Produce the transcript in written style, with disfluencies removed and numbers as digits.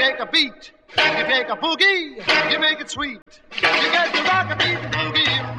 take a beat, you take a boogie, you make it sweet. You get to rock a beat and boogie.